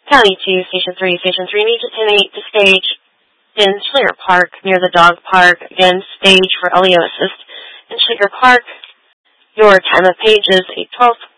County 2, Station 3. Station 3 needs a 10-8 to stage in Schlinger Park near the dog park. Again, stage for LEO assist in Schlinger Park. Your time of page is 8:12.